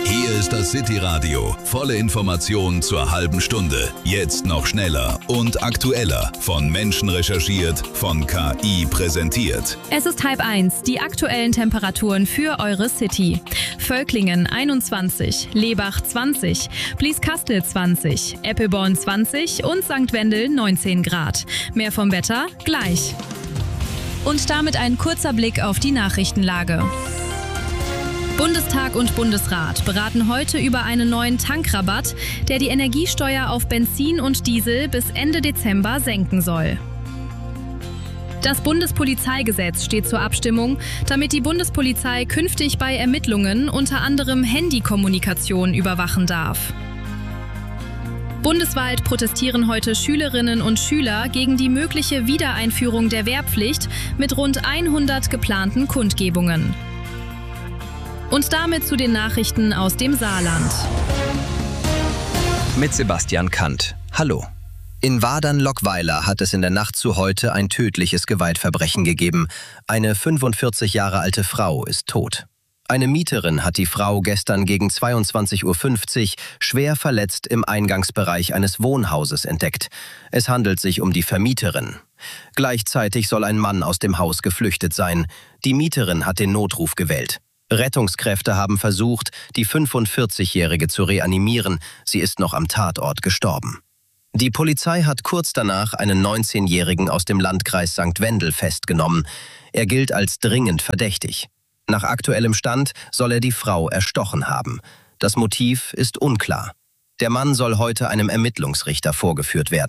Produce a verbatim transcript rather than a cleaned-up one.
Hier ist das City-Radio. Volle Informationen zur halben Stunde. Jetzt noch schneller und aktueller. Von Menschen recherchiert, von K I präsentiert. Es ist halb eins. Die aktuellen Temperaturen für eure City. Völklingen einundzwanzig, Lebach zwanzig, Blieskastel zwanzig, Eppelborn zwanzig und Sankt Wendel neunzehn Grad. Mehr vom Wetter gleich. Und damit ein kurzer Blick auf die Nachrichtenlage. Bundestag und Bundesrat beraten heute über einen neuen Tankrabatt, der die Energiesteuer auf Benzin und Diesel bis Ende Dezember senken soll. Das Bundespolizeigesetz steht zur Abstimmung, damit die Bundespolizei künftig bei Ermittlungen unter anderem Handykommunikation überwachen darf. Bundesweit protestieren heute Schülerinnen und Schüler gegen die mögliche Wiedereinführung der Wehrpflicht mit rund hundert geplanten Kundgebungen. Und damit zu den Nachrichten aus dem Saarland. Mit Sebastian Kant. Hallo. In Wadern-Lockweiler hat es in der Nacht zu heute ein tödliches Gewaltverbrechen gegeben. Eine fünfundvierzig Jahre alte Frau ist tot. Eine Mieterin hat die Frau gestern gegen zweiundzwanzig Uhr fünfzig schwer verletzt im Eingangsbereich eines Wohnhauses entdeckt. Es handelt sich um die Vermieterin. Gleichzeitig soll ein Mann aus dem Haus geflüchtet sein. Die Mieterin hat den Notruf gewählt. Rettungskräfte haben versucht, die fünfundvierzigjährige zu reanimieren. Sie ist noch am Tatort gestorben. Die Polizei hat kurz danach einen neunzehnjährigen aus dem Landkreis Sankt Wendel festgenommen. Er gilt als dringend verdächtig. Nach aktuellem Stand soll er die Frau erstochen haben. Das Motiv ist unklar. Der Mann soll heute einem Ermittlungsrichter vorgeführt werden.